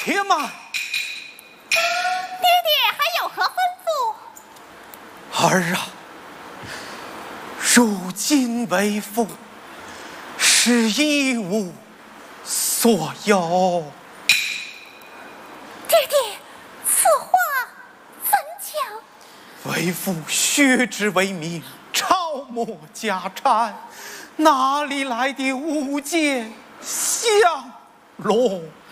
且慢。 爹爹还有何吩咐？ 儿啊，如今为父，是一无所有。 爹爹，此话怎讲？ 为父学之为名，朝莫家产，哪里来的无间香笼？